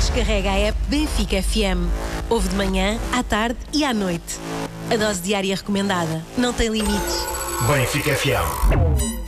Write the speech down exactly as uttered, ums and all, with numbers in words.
Descarrega a app Benfica F M. Ouve de manhã, à tarde e à noite. A dose diária recomendada não tem limites. Benfica F M.